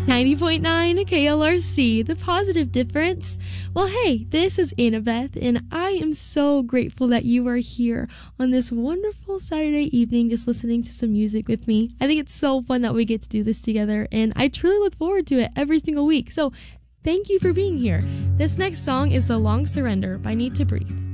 90.9 KLRC, the positive difference. Well, hey, this is Annabeth, and I am so grateful that you are here on this wonderful Saturday evening just listening to some music with me. I think it's so fun that we get to do this together, and I truly look forward to it every single week. So thank you for being here. This next song is The Long Surrender by Need to Breathe.